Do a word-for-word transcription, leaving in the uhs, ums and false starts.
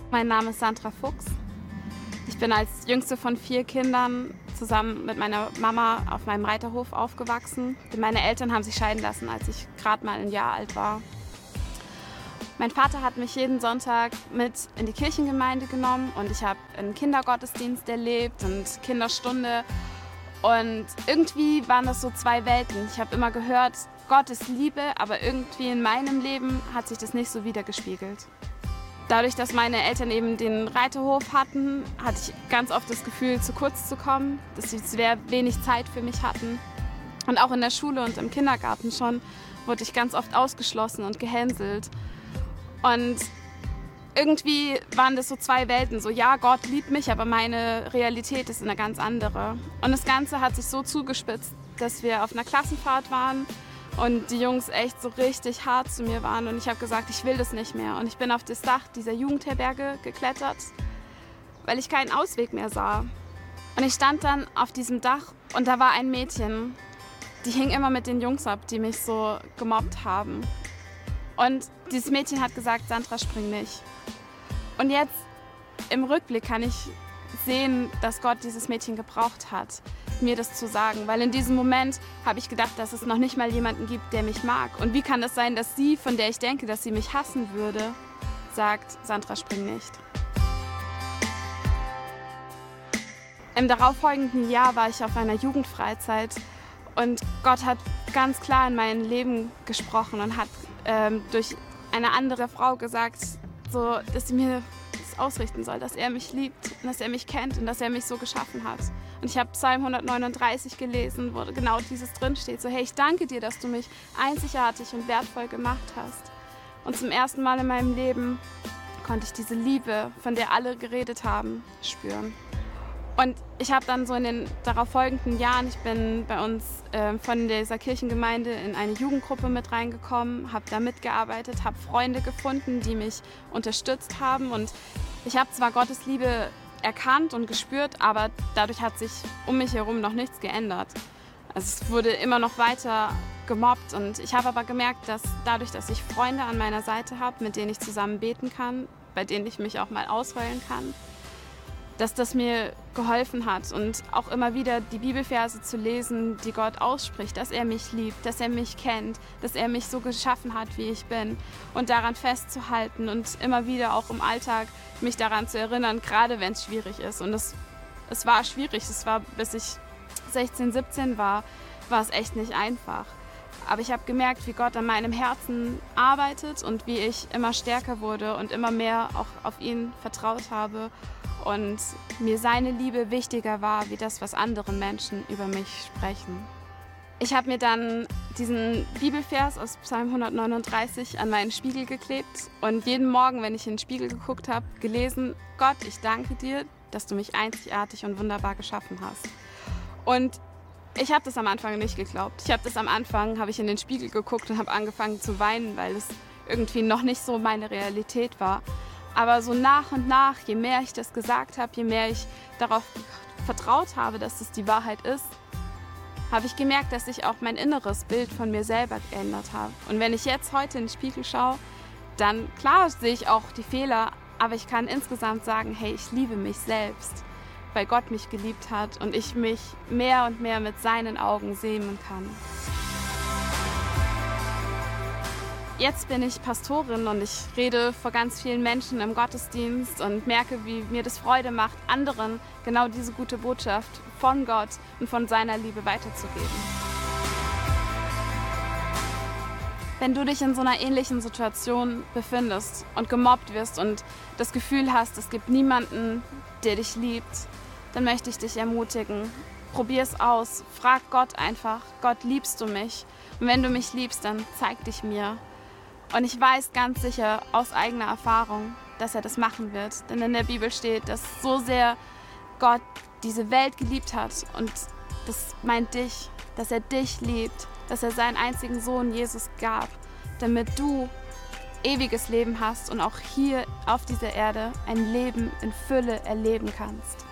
Mein Name ist Sandra Fuchs. Ich bin als jüngste von vier Kindern zusammen mit meiner Mama auf meinem Reiterhof aufgewachsen. Meine Eltern haben sich scheiden lassen, als ich gerade mal ein Jahr alt war. Mein Vater hat mich jeden Sonntag mit in die Kirchengemeinde genommen und ich habe einen Kindergottesdienst erlebt und Kinderstunde. Und irgendwie waren das so zwei Welten. Ich habe immer gehört, Gott ist Liebe, aber irgendwie in meinem Leben hat sich das nicht so widergespiegelt. Dadurch, dass meine Eltern eben den Reiterhof hatten, hatte ich ganz oft das Gefühl, zu kurz zu kommen, dass sie sehr wenig Zeit für mich hatten. Und auch in der Schule und im Kindergarten schon wurde ich ganz oft ausgeschlossen und gehänselt. Und irgendwie waren das so zwei Welten, so ja, Gott liebt mich, aber meine Realität ist eine ganz andere. Und das Ganze hat sich so zugespitzt, dass wir auf einer Klassenfahrt waren und die Jungs echt so richtig hart zu mir waren und ich habe gesagt, ich will das nicht mehr. Und ich bin auf das Dach dieser Jugendherberge geklettert, weil ich keinen Ausweg mehr sah. Und ich stand dann auf diesem Dach und da war ein Mädchen, die hing immer mit den Jungs ab, die mich so gemobbt haben. Und dieses Mädchen hat gesagt, Sandra, spring nicht. Und jetzt im Rückblick kann ich sehen, dass Gott dieses Mädchen gebraucht hat, mir das zu sagen. Weil in diesem Moment habe ich gedacht, dass es noch nicht mal jemanden gibt, der mich mag. Und wie kann es sein, dass sie, von der ich denke, dass sie mich hassen würde, sagt, Sandra, spring nicht. Im darauffolgenden Jahr war ich auf einer Jugendfreizeit und Gott hat ganz klar in mein Leben gesprochen und hat ähm, durch eine andere Frau gesagt, so, dass sie mir das ausrichten soll, dass er mich liebt und dass er mich kennt und dass er mich so geschaffen hat. Und ich habe Psalm hundertneununddreißig gelesen, wo genau dieses drinsteht, so hey, ich danke dir, dass du mich einzigartig und wertvoll gemacht hast. Und zum ersten Mal in meinem Leben konnte ich diese Liebe, von der alle geredet haben, spüren. Und ich habe dann so in den darauffolgenden Jahren, ich bin bei uns äh, von dieser Kirchengemeinde in eine Jugendgruppe mit reingekommen, habe da mitgearbeitet, habe Freunde gefunden, die mich unterstützt haben. Und ich habe zwar Gottes Liebe erkannt und gespürt, aber dadurch hat sich um mich herum noch nichts geändert. Also es wurde immer noch weiter gemobbt und ich habe aber gemerkt, dass dadurch, dass ich Freunde an meiner Seite habe, mit denen ich zusammen beten kann, bei denen ich mich auch mal ausheulen kann, dass das mir geholfen hat und auch immer wieder die Bibelverse zu lesen, die Gott ausspricht, dass er mich liebt, dass er mich kennt, dass er mich so geschaffen hat, wie ich bin und daran festzuhalten und immer wieder auch im Alltag mich daran zu erinnern, gerade wenn es schwierig ist. Und es, es war schwierig, es war, bis ich sechzehn, siebzehn war, war es echt nicht einfach. Aber ich habe gemerkt, wie Gott an meinem Herzen arbeitet und wie ich immer stärker wurde und immer mehr auch auf ihn vertraut habe und mir seine Liebe wichtiger war, wie das, was andere Menschen über mich sprechen. Ich habe mir dann diesen Bibelvers aus Psalm hundertneununddreißig an meinen Spiegel geklebt und jeden Morgen, wenn ich in den Spiegel geguckt habe, gelesen, Gott, ich danke dir, dass du mich einzigartig und wunderbar geschaffen hast. Und ich habe das am Anfang nicht geglaubt. Ich habe das am Anfang, habe ich in den Spiegel geguckt und habe angefangen zu weinen, weil es irgendwie noch nicht so meine Realität war. Aber so nach und nach, je mehr ich das gesagt habe, je mehr ich darauf vertraut habe, dass es die Wahrheit ist, habe ich gemerkt, dass ich auch mein inneres Bild von mir selber geändert habe. Und wenn ich jetzt heute in den Spiegel schaue, dann klar sehe ich auch die Fehler, aber ich kann insgesamt sagen, hey, ich liebe mich selbst, weil Gott mich geliebt hat und ich mich mehr und mehr mit seinen Augen sehen kann. Jetzt bin ich Pastorin und ich rede vor ganz vielen Menschen im Gottesdienst und merke, wie mir das Freude macht, anderen genau diese gute Botschaft von Gott und von seiner Liebe weiterzugeben. Wenn du dich in so einer ähnlichen Situation befindest und gemobbt wirst und das Gefühl hast, es gibt niemanden, der dich liebt, dann möchte ich dich ermutigen. Probier es aus, frag Gott einfach, Gott, liebst du mich? Und wenn du mich liebst, dann zeig dich mir. Und ich weiß ganz sicher aus eigener Erfahrung, dass er das machen wird. Denn in der Bibel steht, dass so sehr Gott diese Welt geliebt hat und das meint dich, dass er dich liebt, dass er seinen einzigen Sohn Jesus gab, damit du ewiges Leben hast und auch hier auf dieser Erde ein Leben in Fülle erleben kannst.